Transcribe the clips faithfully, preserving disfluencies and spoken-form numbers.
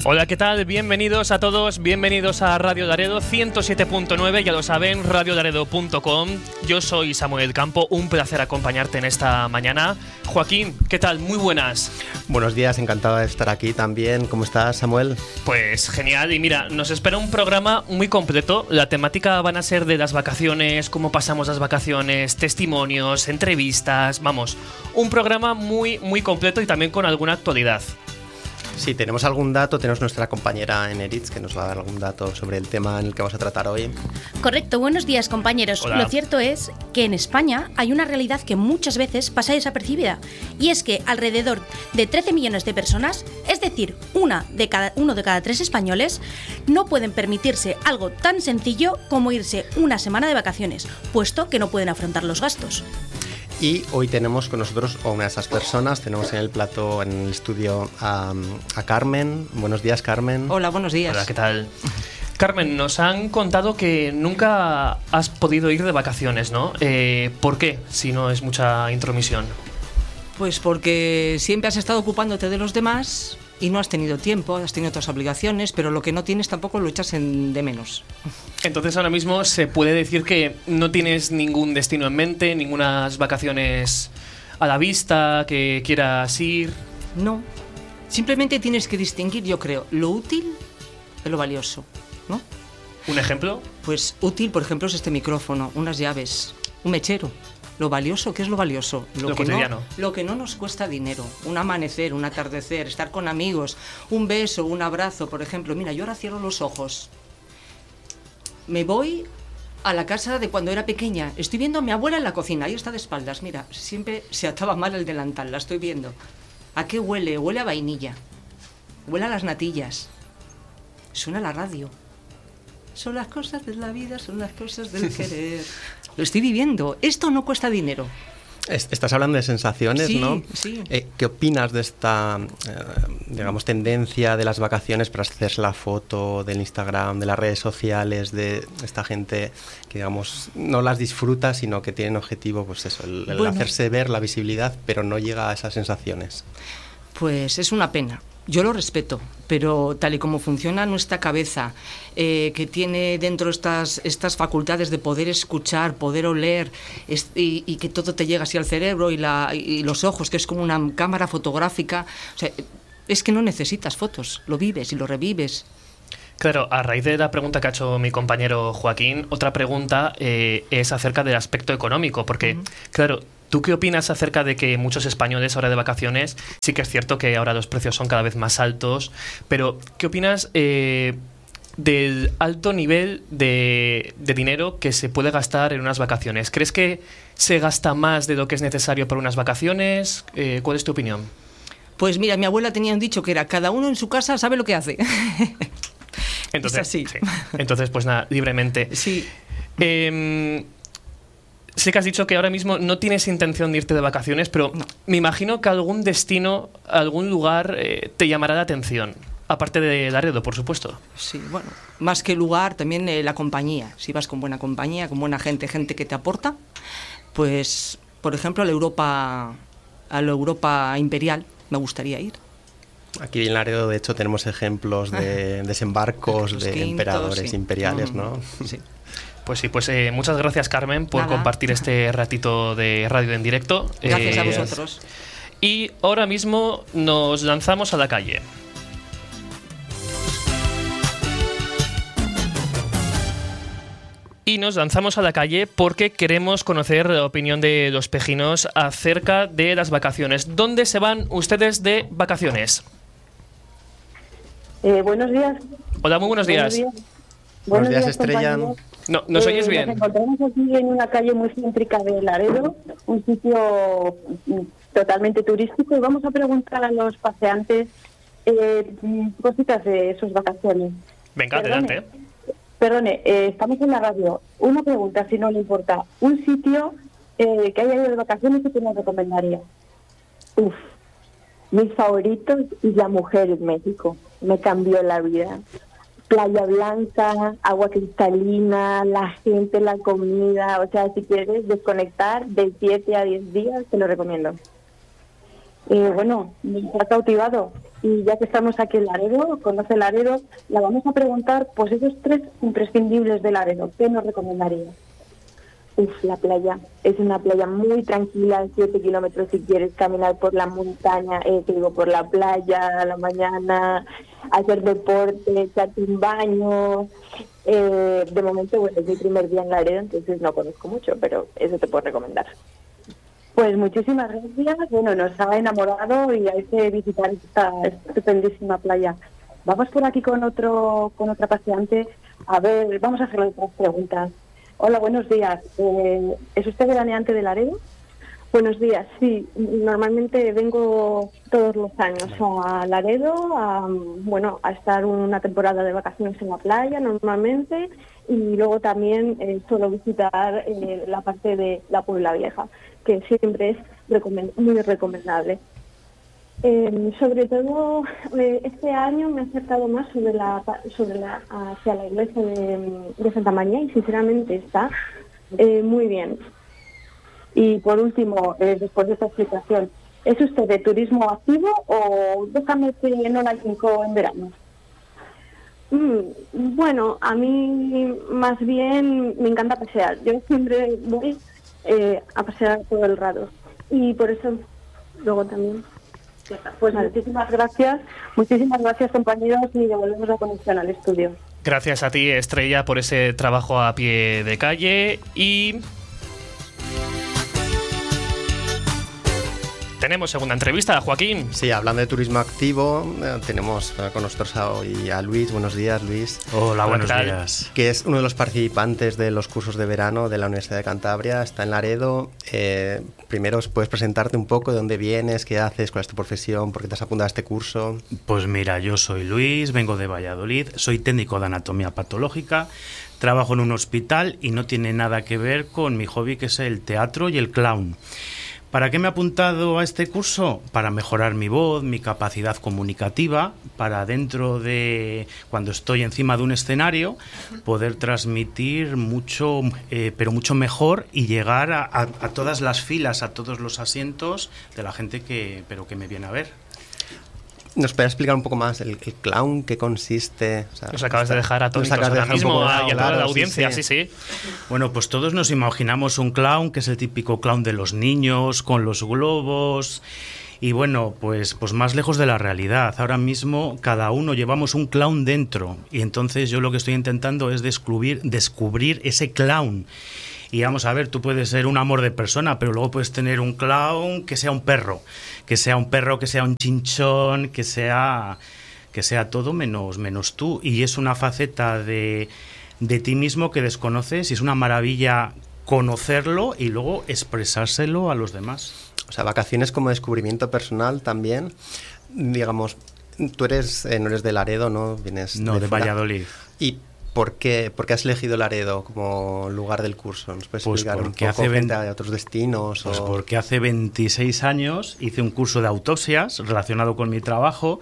Hola, ¿qué tal? Bienvenidos a todos, bienvenidos a Radio Laredo ciento siete punto nueve, ya lo saben, radio laredo punto com. Yo soy Samuel Campo, un placer acompañarte en esta mañana. Joaquín, ¿qué tal? Muy buenas. Buenos días, encantado de estar aquí también. ¿Cómo estás, Samuel? Pues genial, y mira, nos espera un programa muy completo. La temática van a ser de las vacaciones, cómo pasamos las vacaciones, testimonios, entrevistas, vamos, un programa muy, muy completo y también con alguna actualidad. Sí, tenemos algún dato, tenemos nuestra compañera Eneritz que nos va a dar algún dato sobre el tema en el que vamos a tratar hoy. Correcto, buenos días, compañeros. Hola. Lo cierto es que en España hay una realidad que muchas veces pasa desapercibida, y es que alrededor de trece millones de personas, es decir, una de cada, uno de cada tres españoles, no pueden permitirse algo tan sencillo como irse una semana de vacaciones, puesto que no pueden afrontar los gastos. Y hoy tenemos con nosotros a una de esas personas. Tenemos en el plató, en el estudio, a, a Carmen. Buenos días, Carmen. Hola, buenos días. Hola, ¿qué tal? Carmen, nos han contado que nunca has podido ir de vacaciones, ¿no? Eh, ¿Por qué, si no es mucha intromisión? Pues porque siempre has estado ocupándote de los demás y no has tenido tiempo, has tenido otras obligaciones, pero lo que no tienes tampoco lo echas en de menos. Entonces ahora mismo se puede decir que no tienes ningún destino en mente, ningunas vacaciones a la vista que quieras ir. No, simplemente tienes que distinguir, yo creo, lo útil de lo valioso, ¿no? ¿Un ejemplo? Pues útil, por ejemplo, es este micrófono, unas llaves, un mechero. Lo valioso, ¿qué es lo valioso? Lo que cotidiano. No, lo que no nos cuesta dinero. Un amanecer, un atardecer, estar con amigos, un beso, un abrazo, por ejemplo. Mira, yo ahora cierro los ojos. Me voy a la casa de cuando era pequeña. Estoy viendo a mi abuela en la cocina. Ahí está de espaldas. Mira, siempre se ataba mal el delantal. La estoy viendo. ¿A qué huele? Huele a vainilla. Huele a las natillas. Suena la radio. Son las cosas de la vida, son las cosas del querer. Lo estoy viviendo. Esto no cuesta dinero. Estás hablando de sensaciones, Sí, ¿no? sí. Eh, ¿Qué opinas de esta, eh, digamos, tendencia de las vacaciones para hacerse la foto del Instagram, de las redes sociales, de esta gente que, digamos, no las disfruta, sino que tienen objetivo, pues eso, el, el Bueno. hacerse ver, la visibilidad, pero no llega a esas sensaciones? Pues es una pena. Yo lo respeto, pero tal y como funciona nuestra cabeza, eh, que tiene dentro estas, estas facultades de poder escuchar, poder oler, es, y, y que todo te llega así al cerebro y, la, y los ojos, que es como una cámara fotográfica, o sea, es que no necesitas fotos, lo vives y lo revives. Claro, a raíz de la pregunta que ha hecho mi compañero Joaquín, otra pregunta eh, es acerca del aspecto económico, porque, uh-huh. claro, ¿tú qué opinas acerca de que muchos españoles ahora de vacaciones, sí que es cierto que ahora los precios son cada vez más altos, pero ¿qué opinas eh, del alto nivel de, de dinero que se puede gastar en unas vacaciones? ¿Crees que se gasta más de lo que es necesario para unas vacaciones? Eh, ¿Cuál es tu opinión? Pues mira, mi abuela tenía un dicho que era: cada uno en su casa sabe lo que hace. Entonces, es así. Sí. Entonces, pues nada, libremente. Sí. Eh, sé que has dicho que ahora mismo no tienes intención de irte de vacaciones, pero no. Me imagino que algún destino, algún lugar eh, te llamará la atención. Aparte de Laredo, por supuesto. Sí, bueno, más que lugar, también eh, la compañía. Si vas con buena compañía, con buena gente, gente que te aporta, pues, por ejemplo, a la Europa, a la Europa imperial me gustaría ir. Aquí en Laredo, de hecho, tenemos ejemplos de desembarcos Los de quintos, emperadores sí. imperiales, Mm, ¿no? Sí. Pues sí, pues eh, muchas gracias, Carmen, por Nada. compartir este ratito de radio en directo. Gracias Eh, a vosotros. Y ahora mismo nos lanzamos a la calle. Y nos lanzamos a la calle porque queremos conocer la opinión de los pejinos acerca de las vacaciones. ¿Dónde se van ustedes de vacaciones? Eh, buenos días. Hola, muy buenos días. Buenos días, Buenos buenos días, días, Estrella. compañeros. No, ¿nos Eh, oyes bien? Nos encontramos aquí en una calle muy céntrica de Laredo, un sitio mm, totalmente turístico, y vamos a preguntar a los paseantes eh, cositas de sus vacaciones. Venga, Perdone, adelante. Perdone, eh, estamos en la radio. Una pregunta, si no le importa. Un sitio eh, que haya ido de vacaciones que nos recomendaría. Uf, mis favoritos y La Mujer en México. Me cambió la vida. Playa blanca, agua cristalina, la gente, la comida. O sea, si quieres desconectar de siete a diez días, te lo recomiendo. Eh, bueno, me ha cautivado. Y ya que estamos aquí en Laredo, conoce Laredo, la vamos a preguntar, pues esos tres imprescindibles de Laredo, ¿qué nos recomendaría? Uf, la playa. Es una playa muy tranquila, siete kilómetros si quieres caminar por la montaña, eh, te digo, por la playa a la mañana, hacer deporte, echarte un baño. Eh, de momento, bueno, es mi primer día en Laredo, entonces no conozco mucho, pero eso te puedo recomendar. Pues muchísimas gracias. Bueno, nos ha enamorado y hay que visitar esta estupendísima playa. Vamos por aquí con otro, con otra paseante. A ver, vamos a hacerle otras preguntas. Hola, buenos días. Eh, ¿Es usted veraneante de Laredo? Buenos días, sí. Normalmente vengo todos los años a Laredo, a, bueno, a estar una temporada de vacaciones en la playa normalmente, y luego también eh, suelo visitar eh, la parte de la Puebla Vieja, que siempre es recomend- muy recomendable. Eh, sobre todo eh, este año me he acercado más sobre la, sobre la, hacia la iglesia de, de Santa María y sinceramente está eh, muy bien. Y por último, eh, después de esta explicación, ¿es usted de turismo activo o déjame que no la aplico en verano? Mm, bueno, a mí más bien me encanta pasear. Yo siempre voy eh, a pasear todo el rato y por eso luego también. Pues muchísimas gracias, muchísimas gracias compañeros y devolvemos la conexión al estudio. Gracias a ti, Estrella, por ese trabajo a pie de calle. Y tenemos segunda entrevista, Joaquín. Sí, hablando de turismo activo, eh, tenemos eh, con nosotros hoy a Luis. Buenos días, Luis. Hola, buenos ¿qué tal? días. Que es uno de los participantes de los cursos de verano de la Universidad de Cantabria. Está en Laredo. Eh, primero, ¿puedes presentarte un poco de dónde vienes, qué haces, cuál es tu profesión, por qué te has apuntado a este curso? Pues mira, yo soy Luis, vengo de Valladolid, soy técnico de anatomía patológica, trabajo en un hospital y no tiene nada que ver con mi hobby, que es el teatro y el clown. ¿Para qué me he apuntado a este curso? Para mejorar mi voz, mi capacidad comunicativa, para dentro de, cuando estoy encima de un escenario, poder transmitir mucho, eh, pero mucho mejor y llegar a, a, a todas las filas, a todos los asientos de la gente que, pero que me viene a ver. ¿Nos puedes explicar un poco más el, el clown, qué consiste? O sea, Nos acabas de dejar atónitos acabas de ahora dejar un mismo poco- a- y a toda claro, la sí, audiencia, sí, sí. sí. Bueno, pues todos nos imaginamos un clown, que es el típico clown de los niños, con los globos. Y bueno, pues, pues más lejos de la realidad. Ahora mismo cada uno llevamos un clown dentro. Y entonces yo lo que estoy intentando es descubrir, descubrir ese clown. Y vamos a ver, tú puedes ser un amor de persona, pero luego puedes tener un clown que sea un perro. Que sea un perro, que sea un chinchón, que sea, que sea todo menos, menos tú. Y es una faceta de, de ti mismo que desconoces y es una maravilla conocerlo y luego expresárselo a los demás. O sea, vacaciones como descubrimiento personal también. Digamos, tú eres, eh, no eres de Laredo, ¿no? Vienes No, de fuera. Valladolid. ¿Y por qué, por qué has elegido Laredo como lugar del curso? ¿Nos puedes Pues explicar un porque poco hace frente veinte a otros destinos? Pues o... porque hace veintiséis años hice un curso de autopsias relacionado con mi trabajo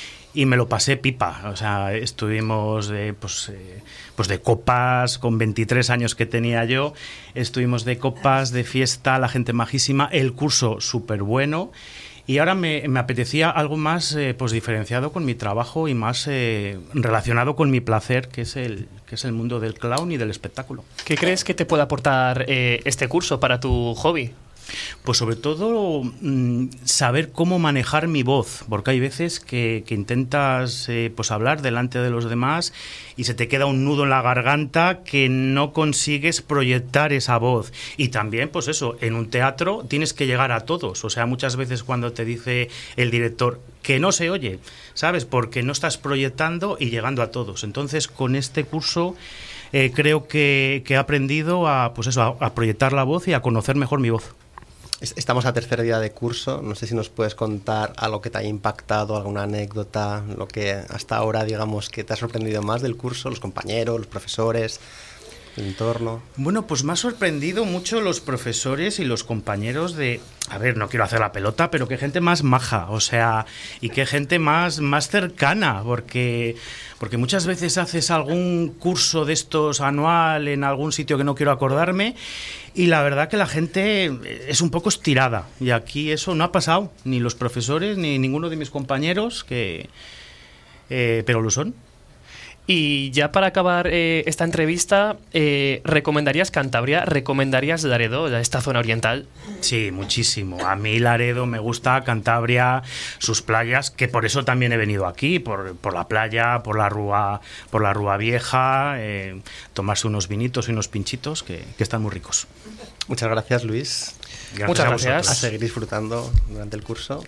y me lo pasé pipa. O sea, estuvimos de, pues, eh, pues de copas, con veintitrés años que tenía yo, estuvimos de copas, de fiesta, la gente majísima, el curso súper bueno. Y ahora me, me apetecía algo más eh, pues diferenciado con mi trabajo y más eh, relacionado con mi placer, que es el que es el mundo del clown y del espectáculo. ¿Qué crees que te puede aportar eh, este curso para tu hobby? Pues sobre todo mmm, saber cómo manejar mi voz, porque hay veces que, que intentas eh, pues hablar delante de los demás y se te queda un nudo en la garganta que no consigues proyectar esa voz. Y también, pues eso, en un teatro tienes que llegar a todos. O sea, muchas veces cuando te dice el director que no se oye, ¿sabes? Porque no estás proyectando y llegando a todos. Entonces, con este curso eh, creo que, que he aprendido a, pues eso, a, a proyectar la voz y a conocer mejor mi voz. Estamos a tercer día de curso. No sé si nos puedes contar algo que te haya impactado, alguna anécdota, lo que hasta ahora, digamos, que te ha sorprendido más del curso, los compañeros, los profesores. el entorno. Bueno, pues me ha sorprendido mucho los profesores y los compañeros de... A ver, no quiero hacer la pelota, pero qué gente más maja, o sea, y qué gente más, más cercana, porque, porque muchas veces haces algún curso de estos anual en algún sitio que no quiero acordarme y la verdad que la gente es un poco estirada y aquí eso no ha pasado, ni los profesores ni ninguno de mis compañeros, que eh, pero lo son. Y ya para acabar eh, esta entrevista, eh, ¿recomendarías Cantabria? ¿Recomendarías Laredo, esta zona oriental? Sí, muchísimo. A mí Laredo me gusta, Cantabria, sus playas, que por eso también he venido aquí, por, por la playa, por la Rúa, por la Rúa Vieja, eh, tomarse unos vinitos y unos pinchitos que, que están muy ricos. Muchas gracias, Luis. Gracias Muchas a gracias. vosotros. A seguir disfrutando durante el curso.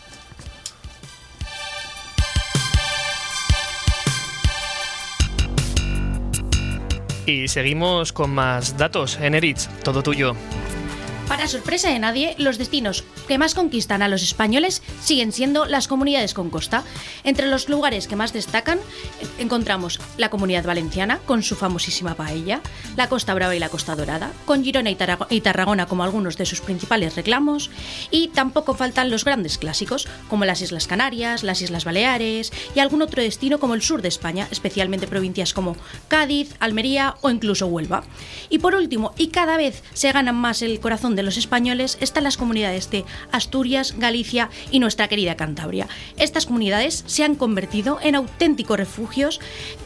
Y seguimos con más datos. Eneritz, todo tuyo. Para sorpresa de nadie, los destinos que más conquistan a los españoles siguen siendo las comunidades con costa. Entre los lugares que más destacan encontramos la Comunidad Valenciana con su famosísima paella, la Costa Brava y la Costa Dorada, con Girona y, Tarrag- y Tarragona como algunos de sus principales reclamos, y tampoco faltan los grandes clásicos como las Islas Canarias, las Islas Baleares y algún otro destino como el sur de España, especialmente provincias como Cádiz, Almería o incluso Huelva. Y por último, y cada vez se ganan más el corazón de los españoles, están las comunidades de Asturias, Galicia y nuestra querida Cantabria. Estas comunidades se han convertido en auténticos refugios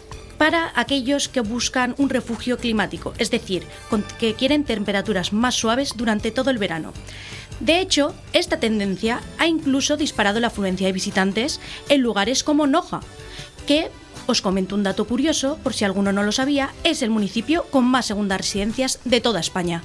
para aquellos que buscan un refugio climático, es decir, con, que quieren temperaturas más suaves durante todo el verano. De hecho, esta tendencia ha incluso disparado la afluencia de visitantes en lugares como Noja, que, os comento un dato curioso, por si alguno no lo sabía, es el municipio con más segundas residencias de toda España.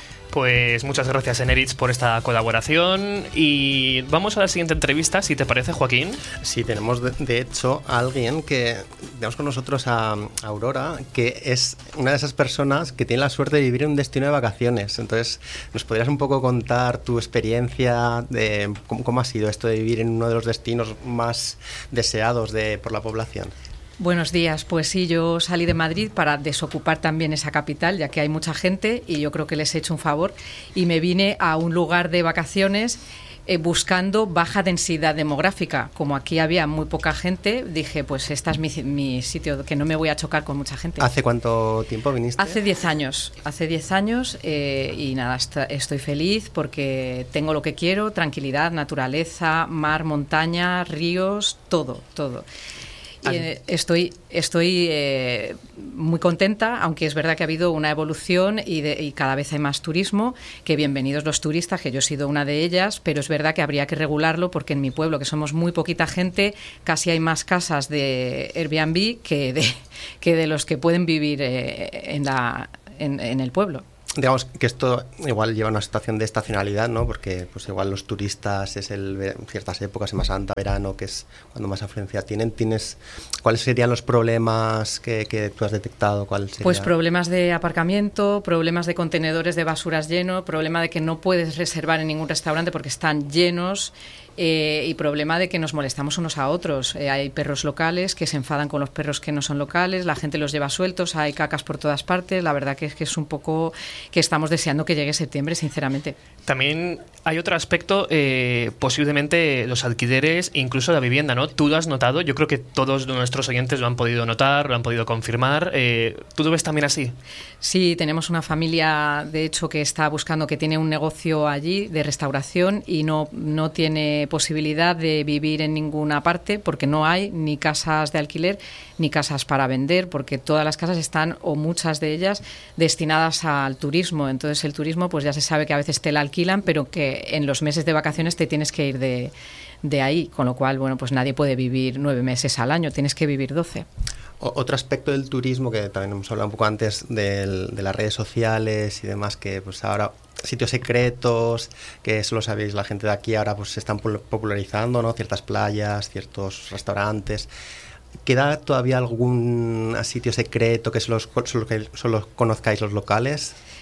Pues muchas gracias, Eneritz, por esta colaboración. Y vamos a la siguiente entrevista, si te parece, Joaquín. Sí, tenemos de, de hecho a alguien que tenemos con nosotros a, a Aurora, que es una de esas personas que tiene la suerte de vivir en un destino de vacaciones. Entonces, ¿nos podrías un poco contar tu experiencia de cómo, cómo ha sido esto de vivir en uno de los destinos más deseados de, por la población? Buenos días, pues sí, yo salí de Madrid para desocupar también esa capital, ya que hay mucha gente y yo creo que les he hecho un favor, y me vine a un lugar de vacaciones eh, buscando baja densidad demográfica. Como aquí había muy poca gente, dije, pues este es mi, mi sitio, que no me voy a chocar con mucha gente. ¿Hace cuánto tiempo viniste? Hace diez años, hace diez años eh, y nada, est- estoy feliz porque tengo lo que quiero, tranquilidad, naturaleza, mar, montaña, ríos, todo, todo. Y, eh, estoy estoy eh, muy contenta, aunque es verdad que ha habido una evolución y, de, y cada vez hay más turismo, que bienvenidos los turistas, que yo he sido una de ellas, pero es verdad que habría que regularlo porque en mi pueblo, que somos muy poquita gente, casi hay más casas de Airbnb que de, que de los que pueden vivir eh, en, la, en, en el pueblo. Digamos que esto igual lleva a una situación de estacionalidad, ¿no? Porque pues igual los turistas es el ciertas épocas, Semana Santa, verano, que es cuando más afluencia tienen. ¿Tienes cuáles serían los problemas que, que tú has detectado? ¿Cuál sería? Pues problemas de aparcamiento, problemas de contenedores de basuras llenos, problema de que no puedes reservar en ningún restaurante porque están llenos. Eh, y problema de que nos molestamos unos a otros. Eh, hay perros locales que se enfadan con los perros que no son locales, la gente los lleva sueltos, hay cacas por todas partes. La verdad que es que es un poco que estamos deseando que llegue septiembre, sinceramente. También hay otro aspecto, eh, posiblemente los alquileres, incluso la vivienda, ¿no? Tú lo has notado, yo creo que todos nuestros oyentes lo han podido notar, lo han podido confirmar. Eh, ¿Tú lo ves también así? Sí, tenemos una familia, de hecho, que está buscando, que tiene un negocio allí de restauración y no, no tiene posibilidad de vivir en ninguna parte porque no hay ni casas de alquiler ni casas para vender, porque todas las casas están, o muchas de ellas, destinadas al turismo. Entonces el turismo, pues ya se sabe que a veces te la alquilan, pero que en los meses de vacaciones te tienes que ir de, de ahí, con lo cual, bueno, pues nadie puede vivir nueve meses al año, tienes que vivir doce. Otro aspecto del turismo que también hemos hablado un poco antes del, de las redes sociales y demás, que pues ahora sitios secretos, que eso lo sabéis la gente de aquí, ahora pues se están popularizando, ¿no? Ciertas playas, ciertos restaurantes. ¿Queda todavía algún sitio secreto que solo, solo, solo conozcáis los locales?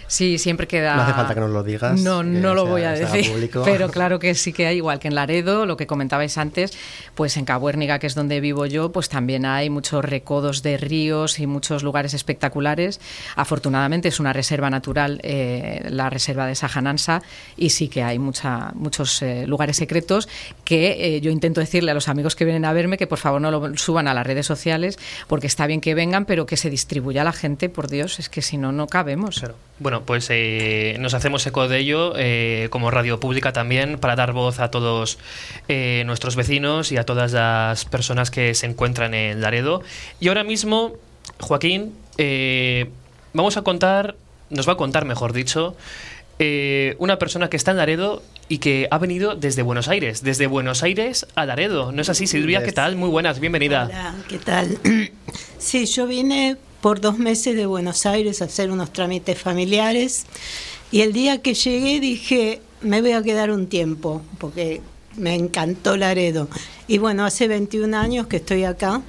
Sí, siempre queda... No hace falta que nos lo digas. No, no lo voy a decir, público. Pero claro que sí que hay, igual que en Laredo, lo que comentabais antes, pues en Cabuérniga, que es donde vivo yo, pues también hay muchos recodos de ríos y muchos lugares espectaculares. Afortunadamente es una reserva natural, eh, la reserva de Sajanansa, y sí que hay mucha, muchos eh, lugares secretos que eh, yo intento decirle a los amigos que vienen a verme que por favor no lo suban a las redes sociales, porque está bien que vengan, pero que se distribuya a la gente, por Dios, es que si no, no cabemos. Claro. Bueno, pues eh, nos hacemos eco de ello eh, como radio pública también, para dar voz a todos eh, nuestros vecinos y a todas las personas que se encuentran en Laredo. Y ahora mismo, Joaquín, eh, vamos a contar, nos va a contar, mejor dicho, eh, una persona que está en Laredo y que ha venido desde Buenos Aires, desde Buenos Aires a Laredo. ¿No es así, Silvia? ¿Qué tal? Muy buenas, bienvenida. Hola, ¿qué tal? Sí, yo vine por dos meses de Buenos Aires a hacer unos trámites familiares y el día que llegué dije, me voy a quedar un tiempo porque me encantó Laredo. Y bueno, hace veintiún años que estoy acá.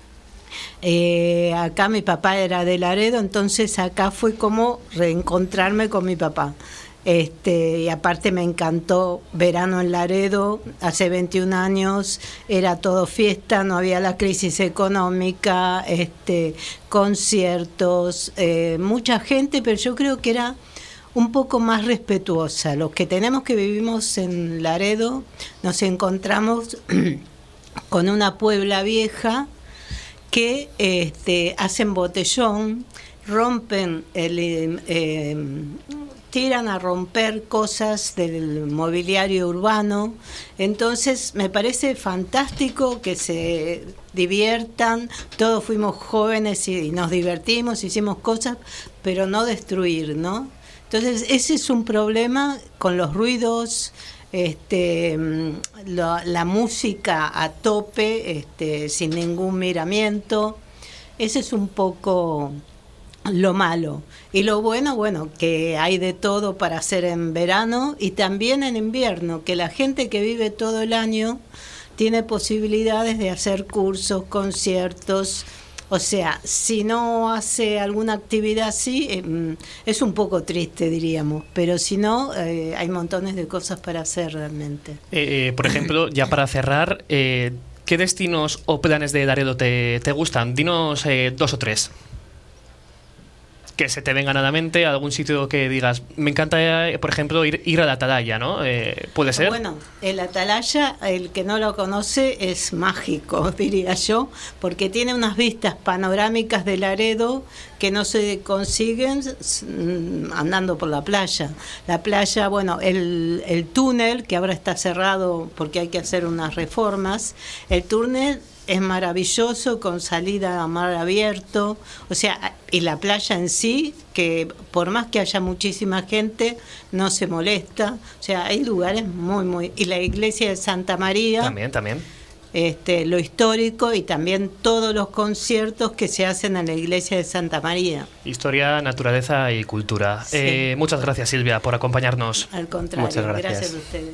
Eh, acá mi papá era de Laredo, entonces acá fue como reencontrarme con mi papá. Este, y aparte me encantó verano en Laredo, hace veintiún años era todo fiesta, no había la crisis económica, este, conciertos, eh, mucha gente, pero yo creo que era un poco más respetuosa. Los que tenemos que vivimos en Laredo nos encontramos con una Puebla vieja que este, hacen botellón, rompen el... Eh, tiran a romper cosas del mobiliario urbano. Entonces me parece fantástico que se diviertan, todos fuimos jóvenes y nos divertimos, hicimos cosas, pero no destruir, ¿no? Entonces ese es un problema con los ruidos, este, la, la música a tope, este, sin ningún miramiento. Ese es un poco lo malo. Y lo bueno, bueno, que hay de todo para hacer en verano y también en invierno, que la gente que vive todo el año tiene posibilidades de hacer cursos, conciertos. O sea, si no hace alguna actividad así, eh, es un poco triste, diríamos, pero si no, eh, hay montones de cosas para hacer realmente. Eh, eh, por ejemplo, ya para cerrar, eh, ¿qué destinos o planes de Laredo te, te gustan? Dinos eh, dos o tres. Que se te vengan a la mente, algún sitio que digas, me encanta, eh, por ejemplo, ir, ir a la Atalaya, ¿no? Eh, ¿Puede ser? Bueno, el Atalaya, el que no lo conoce, es mágico, diría yo, porque tiene unas vistas panorámicas de Laredo que no se consiguen andando por la playa. La playa, bueno, el, el túnel, que ahora está cerrado porque hay que hacer unas reformas, el túnel es maravilloso, con salida a mar abierto, o sea, y la playa en sí, que por más que haya muchísima gente, no se molesta, o sea, hay lugares muy, muy... Y la iglesia de Santa María... También, también. Este, lo histórico y también todos los conciertos que se hacen en la iglesia de Santa María. Historia, naturaleza y cultura. Sí. Eh, muchas gracias, Silvia, por acompañarnos. Al contrario, muchas gracias. Gracias a ustedes.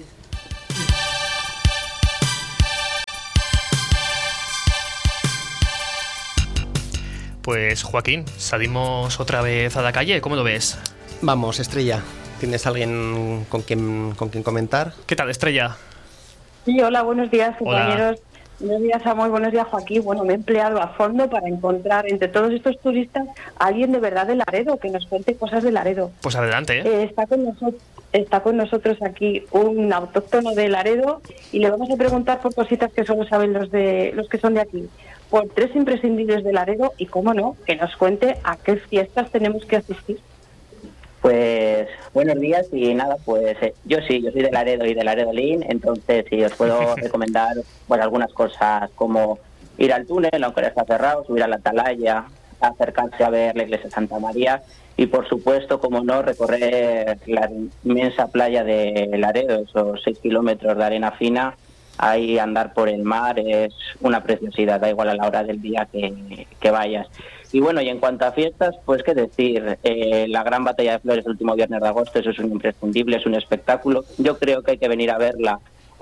Pues Joaquín, salimos otra vez a la calle, ¿cómo lo ves? Vamos, Estrella, ¿tienes alguien con quien, con quien comentar? ¿Qué tal, Estrella? Sí, hola, buenos días, compañeros. Hola. Buenos días, Samuel, buenos días, Joaquín. Bueno, me he empleado a fondo para encontrar entre todos estos turistas a alguien de verdad de Laredo, que nos cuente cosas de Laredo. Pues adelante. ¿eh? Eh, está con nosotros, está con nosotros aquí un autóctono de Laredo y le vamos a preguntar por cositas que solo saben los de los que son de aquí. Por tres imprescindibles de Laredo y, cómo no, que nos cuente a qué fiestas tenemos que asistir. Pues buenos días y nada, pues eh, yo sí, yo soy de Laredo y de Laredo Lin, entonces sí, os puedo recomendar pues algunas cosas como ir al túnel, aunque ahora está cerrado, subir a la Atalaya, acercarse a ver la iglesia de Santa María y por supuesto, como no, recorrer la inmensa playa de Laredo, esos seis kilómetros de arena fina. Ahí andar por el mar es una preciosidad, da igual a la hora del día que, que vayas. Y bueno, y en cuanto a fiestas, pues qué decir, eh, la gran batalla de flores el último viernes de agosto, eso es un imprescindible, es un espectáculo. Yo creo que hay que venir a verla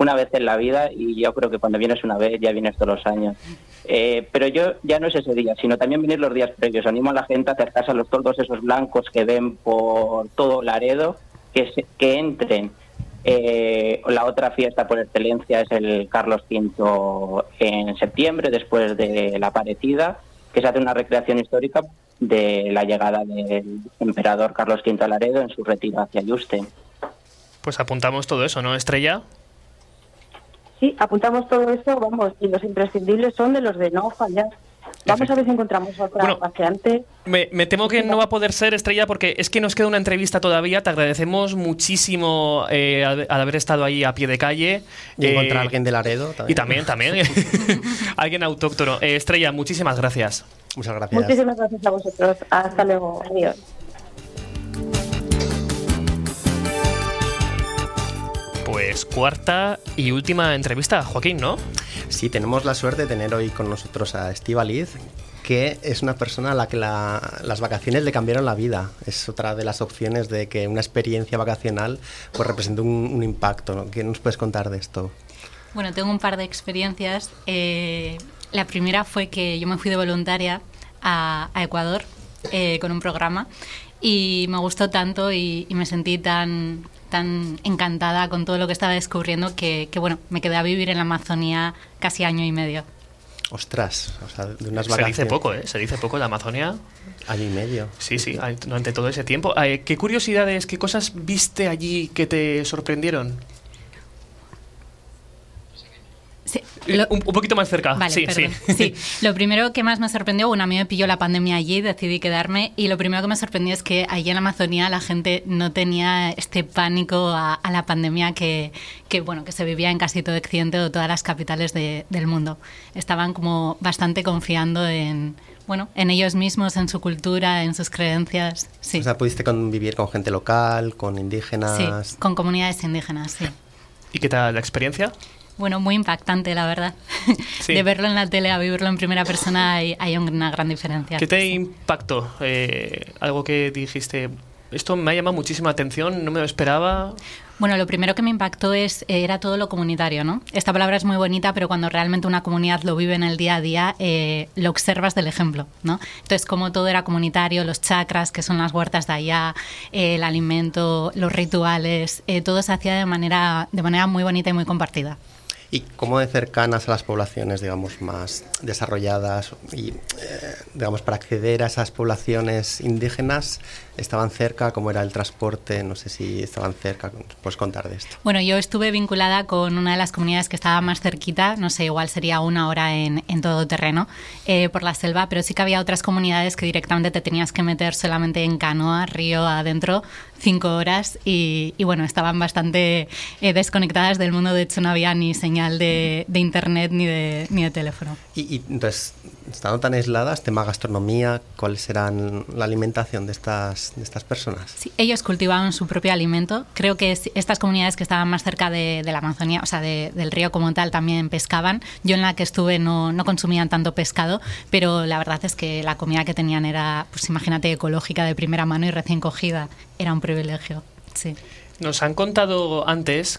una vez en la vida, y yo creo que cuando vienes una vez ya vienes todos los años. Eh, pero yo ya no es ese día, sino también venir los días previos. Animo a la gente a acercarse a los toldos esos blancos que ven por todo Laredo, que, se, que entren. Eh, la otra fiesta por excelencia es el Carlos quinto en septiembre, después de la Parecida, que se hace una recreación histórica de la llegada del emperador Carlos quinto a Laredo en su retiro hacia Yuste. Pues apuntamos todo eso, ¿no, Estrella? Sí, apuntamos todo eso, vamos, y los imprescindibles son de los de no fallar. Vamos a ver si encontramos otra bueno, paseante. Me, me temo que no va a poder ser, Estrella, porque es que nos queda una entrevista todavía. Te agradecemos muchísimo eh, al, al haber estado ahí a pie de calle. Y eh, encontrar a alguien de Laredo también. Y también, también. Alguien autóctono. Eh, Estrella, muchísimas gracias. Muchas gracias. Muchísimas gracias a vosotros. Hasta luego. Adiós. Pues cuarta y última entrevista, Joaquín, ¿no? Sí, tenemos la suerte de tener hoy con nosotros a Estíbaliz, que es una persona a la que la, las vacaciones le cambiaron la vida. Es otra de las opciones de que una experiencia vacacional pues represente un, un impacto, ¿no? ¿Qué nos puedes contar de esto? Bueno, tengo un par de experiencias. Eh, la primera fue que yo me fui de voluntaria a, a Ecuador eh, con un programa y me gustó tanto y, y me sentí tan... tan encantada con todo lo que estaba descubriendo que, que, bueno, me quedé a vivir en la Amazonía casi año y medio. Ostras, o sea, de unas Se vacaciones... dice poco, ¿eh? Se dice poco la Amazonia. Año y medio. Sí, sí, durante todo ese tiempo. ¿Qué curiosidades, qué cosas viste allí que te sorprendieron? Sí, lo, un, un poquito más cerca. Vale, sí, perdón. sí. sí. Lo primero que más me sorprendió, bueno, a mí me pilló la pandemia allí, decidí quedarme, y lo primero que me sorprendió es que allí en Amazonía la gente no tenía este pánico a, a la pandemia que, que, bueno, que se vivía en casi todo Occidente o todas las capitales de, del mundo. Estaban como bastante confiando en, bueno, en ellos mismos, en su cultura, en sus creencias. Sí. O sea, pudiste convivir con gente local, con indígenas... Sí, con comunidades indígenas, sí. ¿Y qué tal la experiencia? Bueno, muy impactante, la verdad. Sí. De verlo en la tele a vivirlo en primera persona hay, hay una gran diferencia. ¿Qué te impactó? Eh, algo que dijiste, esto me ha llamado muchísima atención, no me lo esperaba... Bueno, lo primero que me impactó es era todo lo comunitario, ¿no? Esta palabra es muy bonita, pero cuando realmente una comunidad lo vive en el día a día, eh, lo observas del ejemplo, ¿no? Entonces, como todo era comunitario, los chakras, que son las huertas de allá, eh, el alimento, los rituales, eh, todo se hacía de manera, de manera muy bonita y muy compartida. ¿Y cómo de cercanas a las poblaciones, digamos, más desarrolladas y, eh, digamos, para acceder a esas poblaciones indígenas, estaban cerca? ¿Cómo era el transporte? No sé si estaban cerca. ¿Puedes contar de esto? Bueno, yo estuve vinculada con una de las comunidades que estaba más cerquita, no sé, igual sería una hora en, en todo terreno, eh, por la selva, pero sí que había otras comunidades que directamente te tenías que meter solamente en canoa, río adentro, cinco horas, y, y bueno, estaban bastante eh, desconectadas del mundo. De hecho, no había ni señal de, de internet ni de, ni de teléfono. Y, y entonces, estando tan aisladas, tema gastronomía, ¿cuáles eran la alimentación de estas, de estas personas? Sí, ellos cultivaban su propio alimento. Creo que estas comunidades que estaban más cerca de, de la Amazonía, o sea, de, del río como tal, también pescaban. Yo en la que estuve no, no consumían tanto pescado, pero la verdad es que la comida que tenían era, pues imagínate, ecológica, de primera mano y recién cogida. Era un privilegio, sí. Nos han contado antes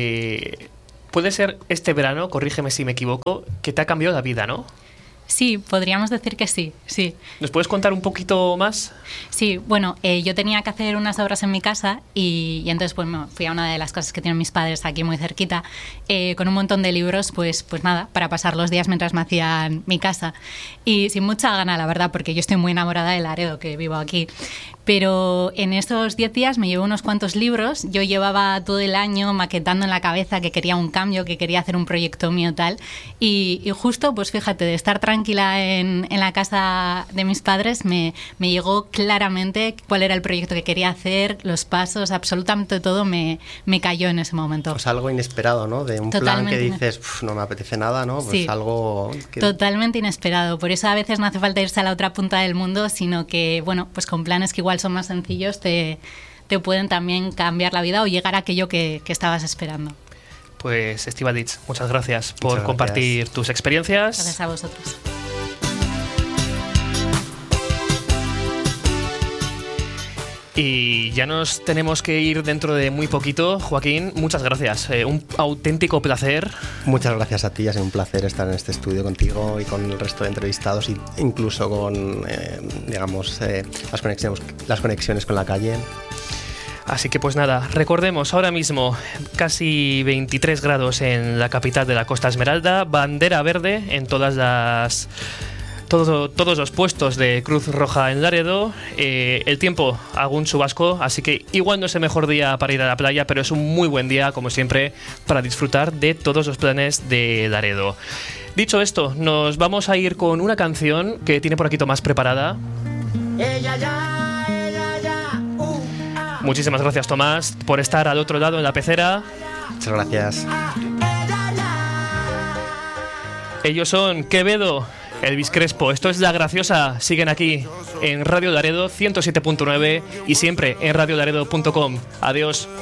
que puede ser este verano, corrígeme si me equivoco, que te ha cambiado la vida, ¿no? Sí, podríamos decir que sí, sí. ¿Nos puedes contar un poquito más? Sí, bueno, eh, yo tenía que hacer unas obras en mi casa y, y entonces pues me fui a una de las casas que tienen mis padres aquí muy cerquita, eh, con un montón de libros, pues, pues nada, para pasar los días mientras me hacían mi casa. Y sin mucha gana, la verdad, porque yo estoy muy enamorada de Laredo, que vivo aquí. Pero en esos diez días me llevé unos cuantos libros. Yo llevaba todo el año maquetando en la cabeza que quería un cambio, que quería hacer un proyecto mío tal. Y, y justo, pues fíjate, de estar tranquila en, en la casa de mis padres, me, me llegó claramente cuál era el proyecto que quería hacer, los pasos, absolutamente todo me, me cayó en ese momento. Pues algo inesperado, ¿no? De un Totalmente plan que dices, no me apetece nada, ¿no? Pues sí, algo... Que... Totalmente inesperado. Por eso a veces no hace falta irse a la otra punta del mundo, sino que, bueno, pues con planes que igual son más sencillos te, te pueden también cambiar la vida o llegar a aquello que, que estabas esperando. Pues Estíbaliz, muchas gracias por muchas compartir gracias. tus experiencias. Gracias a vosotros. Y ya nos tenemos que ir dentro de muy poquito. Joaquín, muchas gracias. Eh, un auténtico placer. Muchas gracias a ti. Ha sido un placer estar en este estudio contigo y con el resto de entrevistados, e incluso con, eh, digamos, eh, las conexiones, las conexiones con la calle. Así que pues nada, recordemos ahora mismo casi veintitrés grados en la capital de la Costa Esmeralda, bandera verde en todas las... Todo, todos los puestos de Cruz Roja en Laredo. Eh, el tiempo, algún chubasco, así que igual no es el mejor día para ir a la playa, pero es un muy buen día, como siempre, para disfrutar de todos los planes de Laredo. Dicho esto, nos vamos a ir con una canción que tiene por aquí Tomás preparada. Ella ya, ella ya, uh, ah. Muchísimas gracias, Tomás, por estar al otro lado en la pecera. Muchas gracias. Ellos son Quevedo, Elvis Crespo, esto es La Graciosa. Siguen aquí en Radio Laredo ciento siete punto nueve y siempre en radio laredo punto com. Adiós.